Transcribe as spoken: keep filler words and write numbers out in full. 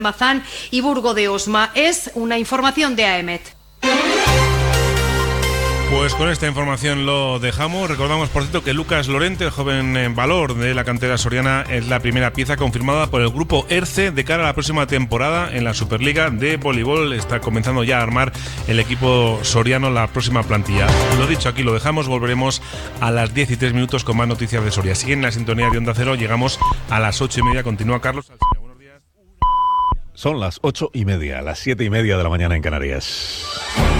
Mazán y Burgo de Osma. Es una información de AEMET. Pues con esta información lo dejamos. Recordamos, por cierto, que Lucas Lorente, el joven en valor de la cantera soriana, es la primera pieza confirmada por el grupo ERCE de cara a la próxima temporada en la Superliga de voleibol. Está comenzando ya a armar el equipo soriano la próxima plantilla. Lo dicho, aquí lo dejamos. Volveremos a las diez y tres minutos con más noticias de Soria. Siguen la sintonía de Onda Cero. Llegamos a las ocho y media. Continúa Carlos. Son las ocho y media, las siete y media de la mañana en Canarias.